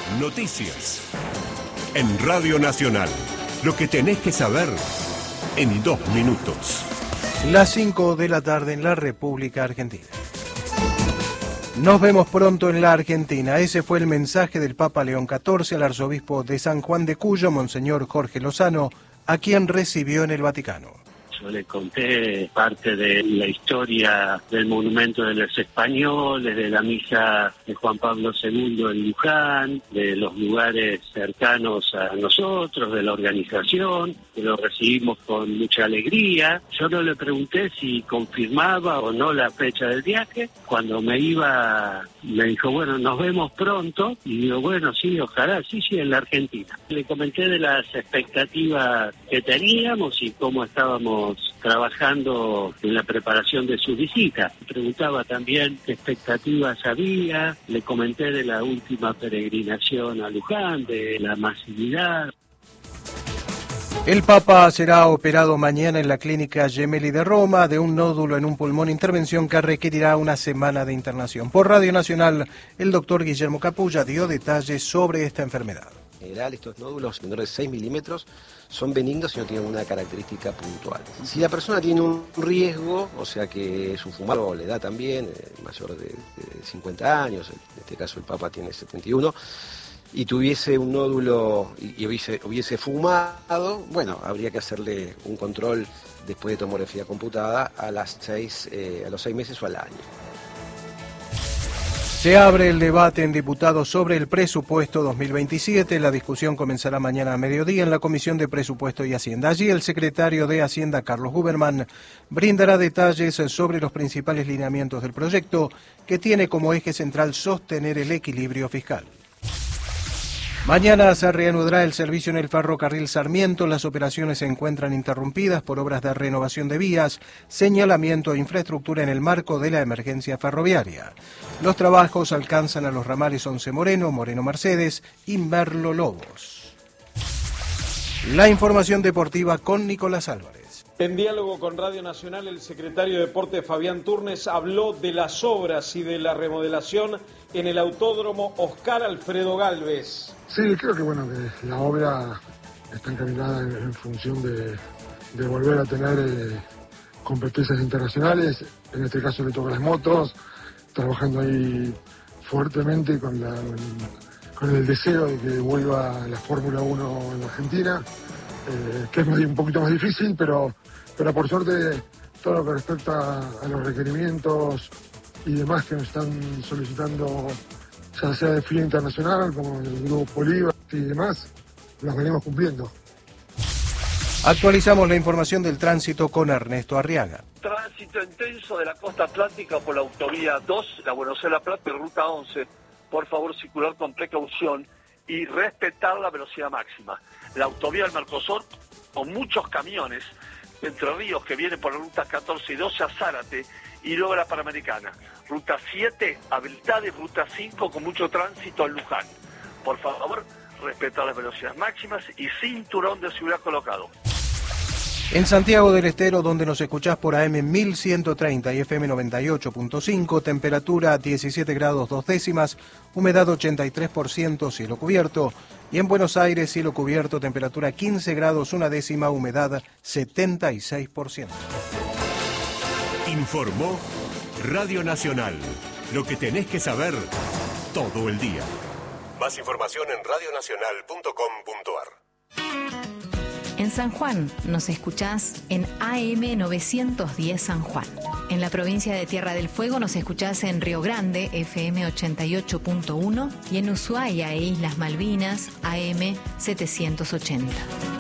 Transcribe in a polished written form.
Noticias. En Radio Nacional. Lo que tenés que saber en 2 minutos. Las 5 de la tarde en la República Argentina. Nos vemos pronto en la Argentina. Ese fue el mensaje del Papa León XIV al arzobispo de San Juan de Cuyo, Monseñor Jorge Lozano, a quien recibió en el Vaticano. Yo le conté parte de la historia del monumento de los españoles, de la misa de Juan Pablo II en Luján, de los lugares cercanos a nosotros, de la organización, que lo recibimos con mucha alegría. Yo no le pregunté si confirmaba o no la fecha del viaje. Cuando me iba, me dijo, bueno, nos vemos pronto. Y digo, bueno, sí, ojalá, sí, en la Argentina. Le comenté de las expectativas que teníamos y cómo estábamos trabajando en la preparación de su visita. Preguntaba también qué expectativas había, le comenté de la última peregrinación a Luján, de la masividad. El Papa será operado mañana en la clínica Gemelli de Roma de un nódulo en un pulmón, intervención que requerirá una semana de internación. Por Radio Nacional, el doctor Guillermo Capulla dio detalles sobre esta enfermedad. En general, estos nódulos menores de 6 milímetros son benignos y no tienen una característica puntual. Si la persona tiene un riesgo, o sea que es un fumador o la edad también, mayor de 50 años, en este caso el Papa tiene 71, y tuviese un nódulo y hubiese fumado, bueno, habría que hacerle un control después de tomografía computada a los 6 meses o al año. Se abre el debate en diputados sobre el presupuesto 2027. La discusión comenzará mañana a mediodía en la Comisión de Presupuesto y Hacienda. Allí el secretario de Hacienda, Carlos Huberman, brindará detalles sobre los principales lineamientos del proyecto, que tiene como eje central sostener el equilibrio fiscal. Mañana se reanudará el servicio en el ferrocarril Sarmiento. Las operaciones se encuentran interrumpidas por obras de renovación de vías, señalamiento e infraestructura en el marco de la emergencia ferroviaria. Los trabajos alcanzan a los ramales Once Moreno, Moreno Mercedes y Merlo Lobos. La información deportiva con Nicolás Álvarez. En diálogo con Radio Nacional, el secretario de Deportes Fabián Turnes habló de las obras y de la remodelación en el autódromo Oscar Alfredo Gálvez. Sí, creo que la obra está encaminada en función de volver a tener competencias internacionales. En este caso le toca las motos, trabajando ahí fuertemente con el deseo de que vuelva la Fórmula 1 en la Argentina, que es un poquito más difícil, pero por suerte todo lo que respecta a los requerimientos y demás que nos están solicitando, ya sea de FIA Internacional como el Grupo Bolívar y demás, los venimos cumpliendo. Actualizamos la información del tránsito con Ernesto Arriaga. Tránsito intenso de la costa atlántica por la autovía 2, la Buenos Aires-La Plata y ruta 11. Por favor, circular con precaución y respetar la velocidad máxima. La autovía del Mercosur, con muchos camiones, Entre Ríos, que viene por la ruta 14 y 12 a Zárate, y luego la Panamericana. Ruta 7 a Beltade, ruta 5 con mucho tránsito en Luján. Por favor, respetar las velocidades máximas y cinturón de seguridad colocado. En Santiago del Estero, donde nos escuchás por AM 1130 y FM 98.5, temperatura 17 grados 2 décimas, humedad 83%, cielo cubierto. Y en Buenos Aires, cielo cubierto, temperatura 15 grados 1 décima, humedad 76%. Informó Radio Nacional. Lo que tenés que saber todo el día. Más información en radionacional.com.ar. En San Juan nos escuchás en AM 910 San Juan. En la provincia de Tierra del Fuego nos escuchás en Río Grande, FM 88.1, y en Ushuaia e Islas Malvinas, AM 780.